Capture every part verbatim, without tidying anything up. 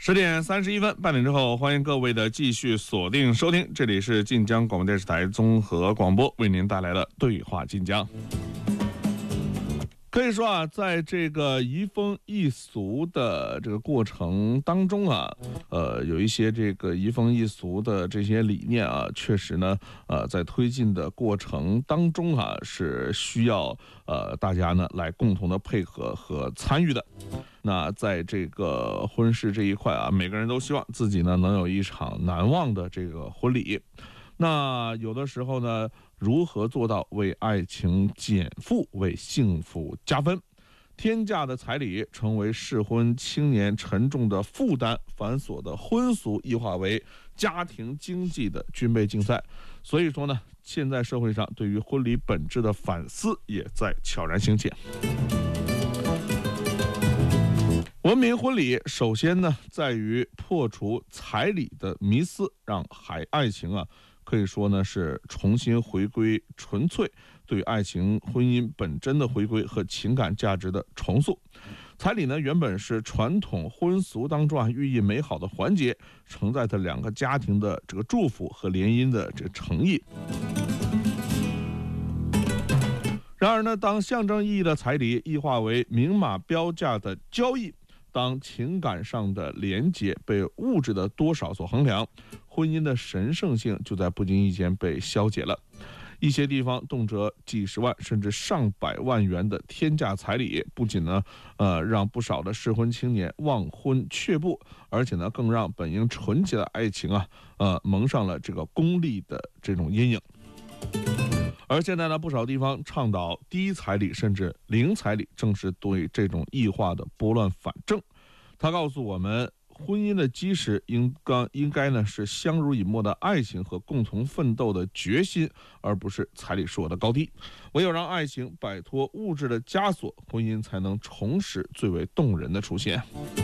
十点三十一分，半点之后，欢迎各位的继续锁定收听，这里是晋江广播电视台综合广播为您带来的对话晋江。可以说啊，在这个移风易俗的这个过程当中啊，呃，有一些这个移风易俗的这些理念啊，确实呢，呃，在推进的过程当中啊，是需要呃大家呢来共同的配合和参与的。那在这个婚事这一块啊，每个人都希望自己呢能有一场难忘的这个婚礼。那有的时候呢，如何做到为爱情减负，为幸福加分？天价的彩礼成为适婚青年沉重的负担，繁琐的婚俗异化为家庭经济的军备竞赛。所以说呢，现在社会上对于婚礼本质的反思也在悄然兴起。文明婚礼首先呢，在于破除彩礼的迷思，让海爱情啊，可以说呢是重新回归纯粹，对爱情婚姻本真的回归和情感价值的重塑。彩礼呢，原本是传统婚俗当中啊寓意美好的环节，承载着两个家庭的这个祝福和联姻的这个诚意。然而呢，当象征意义的彩礼异化为明码标价的交易，当情感上的连结被物质的多少所衡量，婚姻的神圣性就在不经意间被消解了。一些地方动辄几十万甚至上百万元的天价彩礼，不仅呢，呃，让不少的适婚青年望婚却步，而且呢，更让本应纯洁的爱情啊，呃，蒙上了这个功利的这种阴影。而现在呢，不少地方倡导低彩礼甚至零彩礼，正是对这种异化的拨乱反正。他告诉我们，婚姻的基石应该应该呢是相濡以沫的爱情和共同奋斗的决心，而不是彩礼数额的高低。唯有让爱情摆脱物质的枷锁，婚姻才能重拾最为动人的出现。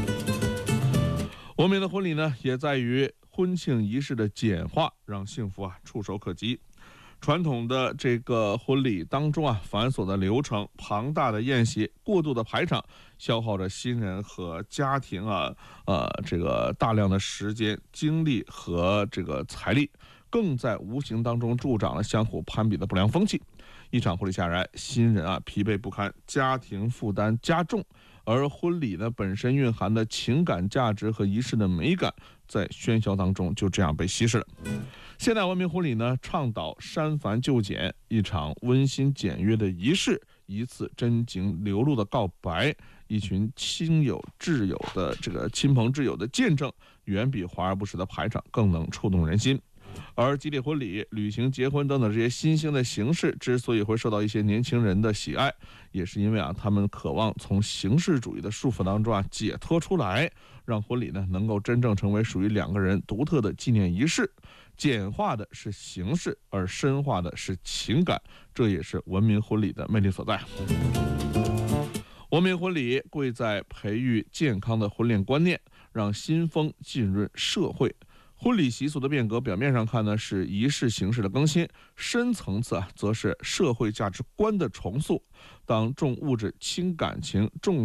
文明的婚礼呢，也在于婚庆仪式的简化，让幸福啊触手可及。传统的这个婚礼当中啊，繁琐的流程、庞大的宴席、过度的排场，消耗着新人和家庭啊，呃，这个大量的时间、精力和这个财力，更在无形当中助长了相互攀比的不良风气。一场婚礼下来，新人啊疲惫不堪，家庭负担加重，而婚礼呢本身蕴含的情感价值和仪式的美感，在喧嚣当中就这样被稀释了。现代文明婚礼呢，倡导删繁就简，一场温馨简约的仪式，一次真情流露的告白，一群亲友挚友的这个亲朋挚友的见证，远比华而不实的排场更能触动人心。而集体婚礼、旅行结婚等等这些新兴的形式之所以会受到一些年轻人的喜爱，也是因为啊，他们渴望从形式主义的束缚当中啊解脱出来，让婚礼呢能够真正成为属于两个人独特的纪念仪式。简化的是形式，而深化的是情感，这也是文明婚礼的魅力所在。文明婚礼贵在培育健康的婚恋观念，让新风浸润社会。婚礼习俗的变革，表面上看呢是仪式形式的更新，深层次啊则是社会价值观的重塑。当重物质轻感情，重